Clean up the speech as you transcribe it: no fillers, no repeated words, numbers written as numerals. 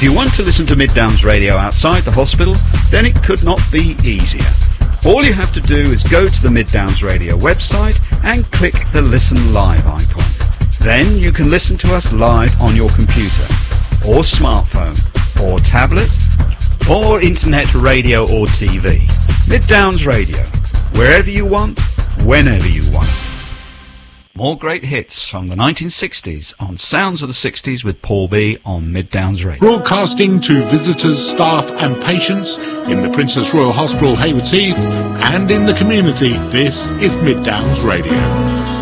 If you want to listen to Mid Downs Radio outside the hospital, then it could not be easier. All you have to do is go to the Mid Downs Radio website and click the Listen Live icon. Then you can listen to us live on your computer, or smartphone, or tablet, or internet radio or TV. Mid Downs Radio, wherever you want, whenever you want. More great hits from the 1960s on Sounds of the 60s with Paul B on Mid Downs Radio. Broadcasting to visitors, staff and patients in the Princess Royal Hospital, Haywards Heath, and in the community, this is Mid Downs Radio.